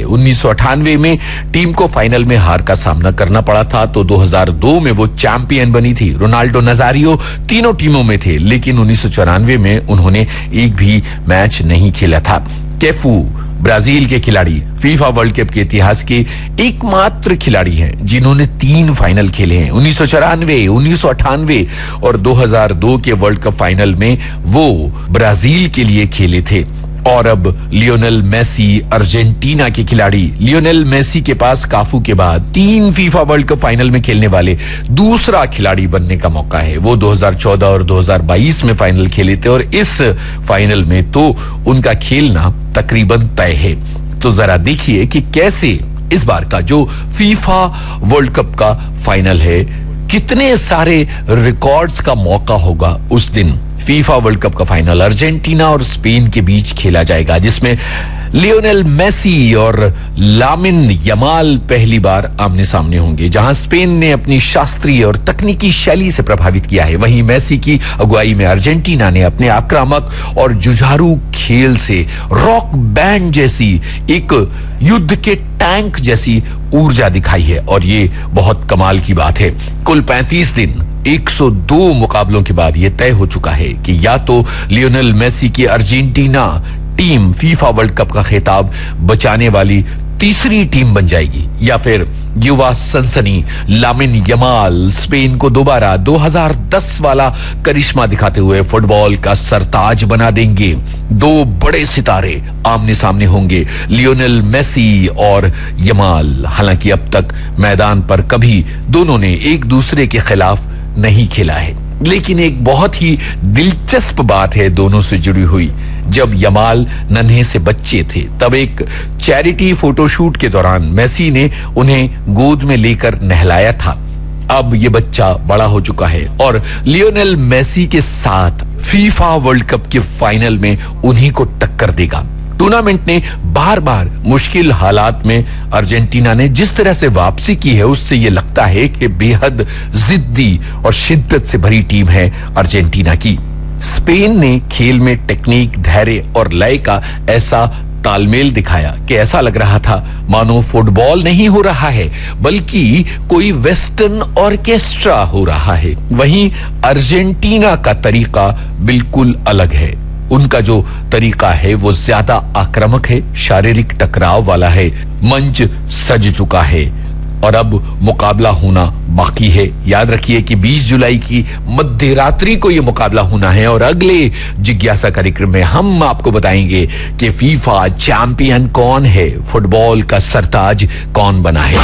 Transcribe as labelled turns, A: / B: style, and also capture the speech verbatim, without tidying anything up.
A: उन्नीस सौ अट्ठानवे में टीम को फाइनल में हार का सामना करना पड़ा था, तो दो हज़ार दो में वो चैंपियन बनी थी। रोनाल्डो, नजारियो तीनों टीमों में थे, लेकिन उन्नीस सौ चौरानवे में उन्होंने एक भी मैच नहीं खेला था। कैफू ब्राजील के खिलाड़ी फीफा वर्ल्ड कप के इतिहास के एकमात्र खिलाड़ी हैं जिन्होंने तीन फाइनल खेले हैं। उन्नीस सौ चौरानवे, उन्नीस सौ अट्ठानवे और दो हज़ार दो के वर्ल्ड कप फाइनल में वो ब्राजील के लिए खेले थे। और अब लियोनेल मेसी, अर्जेंटीना के खिलाड़ी। लियोनेल मेसी के पास काफू के बाद तीन फीफा वर्ल्ड कप फाइनल में खेलने वाले दूसरा खिलाड़ी बनने का मौका है। वो दो हज़ार चौदह और दो हज़ार बाईस में फाइनल खेले थे और इस फाइनल में तो उनका खेलना तकरीबन तय है। तो जरा देखिए कि कैसे इस बार का जो फीफा वर्ल्ड कप का फाइनल है, कितने सारे रिकॉर्ड्स का मौका होगा उस दिन। फीफा वर्ल्ड कप का फाइनल अर्जेंटीना और स्पेन के बीच खेला जाएगा, जिसमें लियोनेल मेसी और लामिन यमाल पहली बार आमने सामने होंगे। जहां स्पेन ने अपनी शास्त्रीय और तकनीकी शैली से प्रभावित किया है, वहीं मेसी की अगुवाई में अर्जेंटीना ने अपने आक्रामक और जुझारू खेल से रॉक बैंड जैसी, एक युद्ध के टैंक जैसी ऊर्जा दिखाई है। और ये बहुत कमाल की बात है, कुल पैंतीस दिन एक सौ दो मुकाबलों के बाद यह तय हो चुका है कि या तो लियोनेल मेसी की Argentina team FIFA world cup का खिताब बचाने वाली तीसरी टीम बन जाएगी, या फिर युवा सनसनी लामिन यमाल स्पेन को दोबारा दो हज़ार दस वाला करिश्मा दिखाते हुए फुटबॉल का सरताज बना देंगे। दो बड़े सितारे आमने सामने होंगे, लियोनेल मेसी और यमाल। हालांकि अब तक मैदान पर कभी दोनों ने एक दूसरे के खिलाफ नहीं खेला है, लेकिन एक बहुत ही दिलचस्प बात है दोनों से जुड़ी हुई। जब यमाल नन्हे से बच्चे थे, तब एक चैरिटी फोटोशूट के दौरान मेसी ने उन्हें गोद में लेकर नहलाया था। अब ये बच्चा बड़ा हो चुका है और लियोनेल मेसी के साथ फीफा वर्ल्ड कप के फाइनल में उन्हीं को टक्कर देगा। टूर्नामेंट ने बार बार मुश्किल हालात में अर्जेंटीना ने जिस तरह से वापसी की है, उससे यह लगता है कि बेहद जिद्दी और शिद्दत से भरी टीम है अर्जेंटीना की। स्पेन ने खेल में टेक्निक, धैर्य और लय का ऐसा तालमेल दिखाया कि ऐसा लग रहा था मानो फुटबॉल नहीं हो रहा है, बल्कि कोई वेस्टर्न ऑर्केस्ट्रा हो रहा है। वहीं अर्जेंटीना का तरीका बिल्कुल अलग है। उनका जो तरीका है वो ज्यादा आक्रामक है, शारीरिक टकराव वाला है। मंच सज चुका है और अब मुकाबला होना बाकी है। याद रखिए कि बीस जुलाई की मध्य रात्रि को यह मुकाबला होना है और अगले जिज्ञासा कार्यक्रम में हम आपको बताएंगे कि फीफा चैंपियन कौन है, फुटबॉल का सरताज कौन बना है।